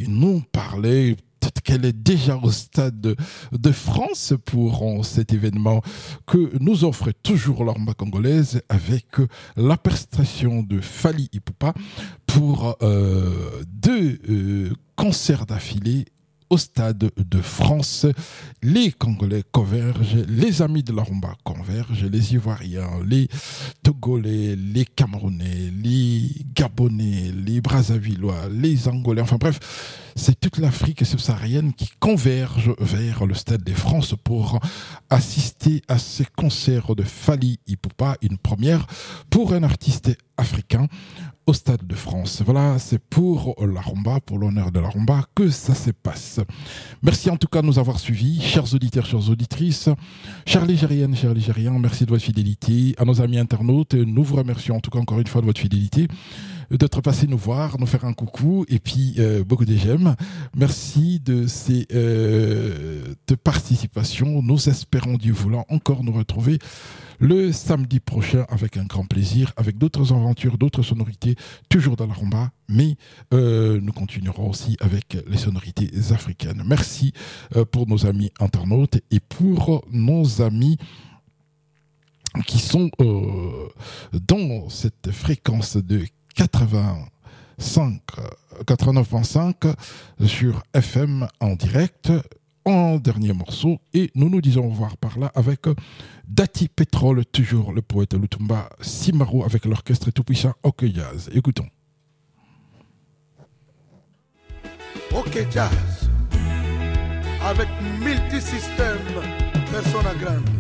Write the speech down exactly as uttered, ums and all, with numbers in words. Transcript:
nous parler peut-être qu'elle est déjà au stade de, de France pour euh, cet événement que nous offre toujours l'armée congolaise avec euh, la prestation de Fally Ipupa pour euh, deux euh, concerts d'affilée au stade de France. Les Congolais convergent, les amis de la rumba convergent, les Ivoiriens, les Togolais, les Camerounais, les Gabonais, les Brazzavillois, les Angolais, enfin bref, c'est toute l'Afrique subsaharienne qui converge vers le stade de France pour assister à ces concerts de Fally Ipupa, une première pour un artiste africain au Stade de France. Voilà, c'est pour la rumba, pour l'honneur de la rumba que ça se passe. Merci en tout cas de nous avoir suivis, chers auditeurs, chères auditrices, chers Ligériennes, chers Ligériens, merci de votre fidélité. À nos amis internautes, nous vous remercions en tout cas encore une fois de votre fidélité, d'être passé nous voir, nous faire un coucou et puis euh, beaucoup de j'aime. Merci de ces euh, de participation. Nous espérons Dieu voulant encore nous retrouver le samedi prochain avec un grand plaisir, avec d'autres aventures, d'autres sonorités, toujours dans la rumba, mais euh, nous continuerons aussi avec les sonorités africaines. Merci euh, pour nos amis internautes et pour nos amis qui sont euh, dans cette fréquence de quatre-vingt-cinq, quatre-vingt-neuf virgule cinq sur F M en direct, en dernier morceau, et nous nous disons au revoir par là avec Dati Pétrole, toujours le poète Lutumba Simaro avec l'orchestre tout-puissant Ok Jazz. Écoutons. Ok Jazz, avec multisystème Persona Grande.